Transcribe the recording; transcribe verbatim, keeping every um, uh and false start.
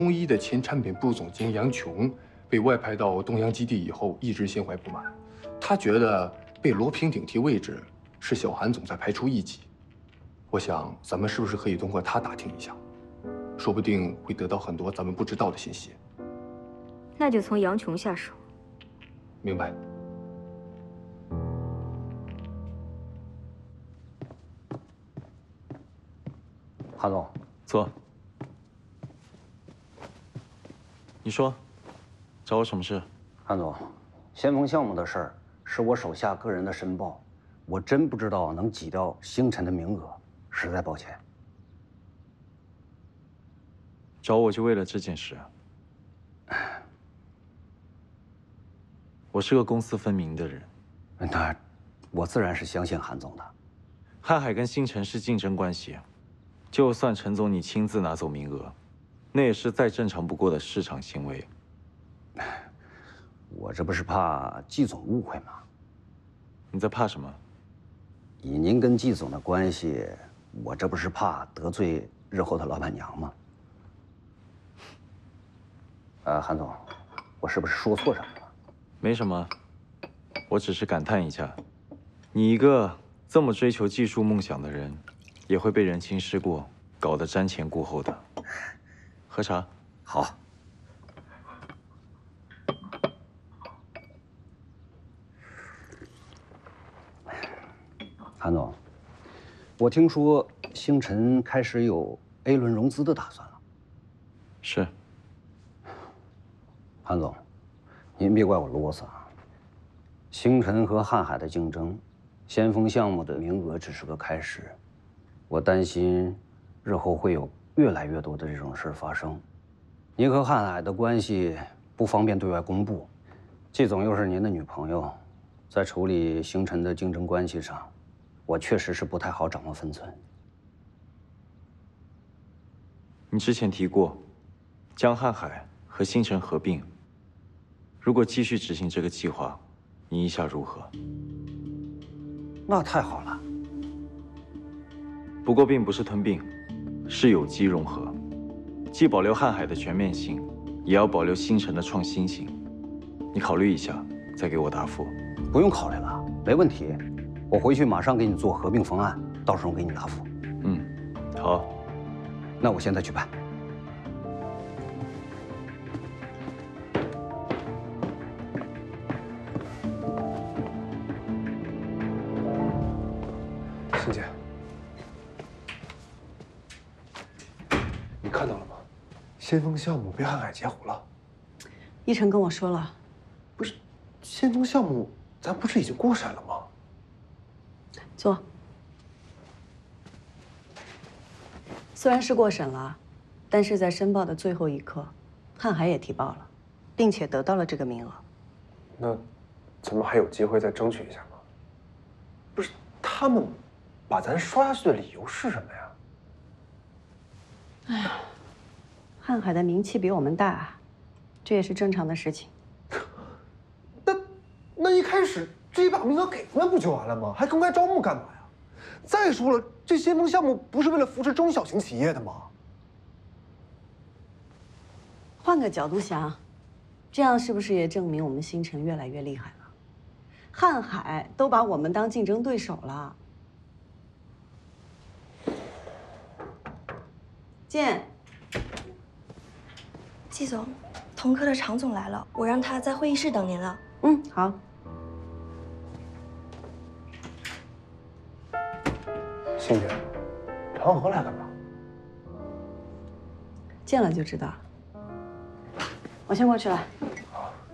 东一的前产品部总监杨琼被外派到东洋基地以后，一直心怀不满。他觉得被罗平顶替位置是小韩总在排除异己。我想，咱们是不是可以通过他打听一下？说不定会得到很多咱们不知道的信息。 那就从杨琼下手。 明白。 韩总， 坐。你说，找我什么事？ 韩总，先锋项目的事儿是我手下个人的申报，我真不知道能挤掉星辰的名额，实在抱歉。 找我就为了这件事？我是个公私分明的人。 那，我自然是相信韩总的。 瀚海跟星辰是竞争关系。 就算陈总你亲自拿走名额，那也是再正常不过的市场行为。 我这不是怕季总误会吗？ 你在怕什么？ 以您跟季总的关系，我这不是怕得罪日后的老板娘吗？呃，韩总，我是不是说错什么了？ 没什么，我只是感叹一下，你一个这么追求技术梦想的人。 也会被人情世故搞得瞻前顾后的。喝茶。 好。韩总，我听说星辰开始有 A 轮融资的打算了。 是。 韩总，您别怪我啰嗦啊。星辰和瀚海的竞争，先锋项目的名额只是个开始。 我担心，日后会有越来越多的这种事发生。您和瀚海的关系不方便对外公布，季总又是您的女朋友，在处理星辰的竞争关系上，我确实是不太好掌握分寸。 你之前提过，将瀚海和星辰合并。如果继续执行这个计划，你意下如何？ 那太好了。 不过并不是吞并，是有机融合，既保留瀚海的全面性，也要保留星辰的创新性。你考虑一下，再给我答复。 不用考虑了，没问题。我回去马上给你做合并方案，到时候给你答复。 嗯，好。 那我现在去办。 欣姐。 看到了吗？先锋项目被瀚海截胡了。 一晨跟我说了， 不是，先锋项目咱不是已经过审了吗？ 坐。虽然是过审了，但是在申报的最后一刻，瀚海也提报了，并且得到了这个名额。 那咱们还有机会再争取一下吗？不是，他们把咱刷下去的理由是什么呀？ 哎呀，瀚海的名气比我们大，这也是正常的事情。 那那一开始这一把名额给他们不就完了吗？还公开招募干嘛呀？再说了，这先锋项目不是为了扶持中小型企业的吗？ 换个角度想，这样是不是也证明我们星辰越来越厉害了？瀚海都把我们当竞争对手了。 见， 季总，同科的常总来了，我让他在会议室等您了。 嗯，好。 欣姐，常和来干嘛？ 见了就知道。我先过去了。